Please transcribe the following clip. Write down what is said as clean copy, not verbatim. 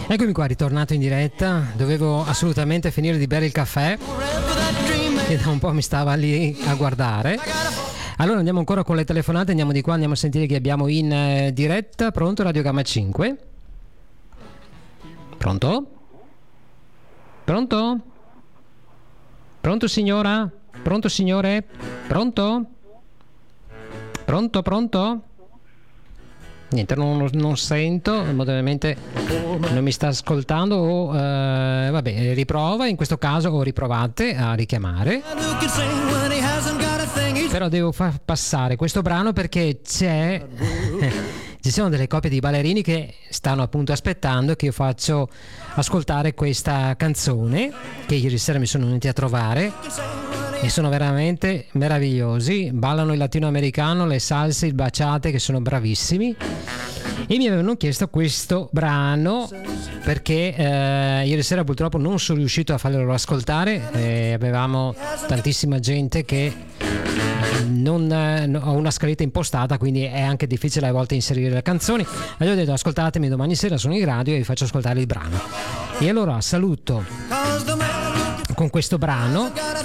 Eccomi qua, ritornato in diretta. Dovevo assolutamente finire di bere il caffè che da un po' mi stava lì a guardare. Allora andiamo ancora con le telefonate, andiamo di qua, andiamo a sentire chi abbiamo in diretta. Pronto, Radio Gamma 5? Pronto? Pronto? Pronto signora? Pronto signore? Pronto? Pronto, pronto? Niente, non sento, ovviamente non mi sta ascoltando o vabbè, riprova, in questo caso, o riprovate a richiamare. Però devo far passare questo brano perché ci sono delle coppie di ballerini che stanno appunto aspettando che io faccio ascoltare questa canzone che ieri sera mi sono venuti a trovare e sono veramente meravigliosi, ballano il latinoamericano, le salse, il baciate, che sono bravissimi, e mi avevano chiesto questo brano perché ieri sera purtroppo non sono riuscito a farlo ascoltare, avevamo tantissima gente che ho una scaletta impostata, quindi è anche difficile a volte inserire le canzoni. Allora ho detto ascoltatemi domani sera, sono in radio e vi faccio ascoltare il brano. E allora saluto con questo brano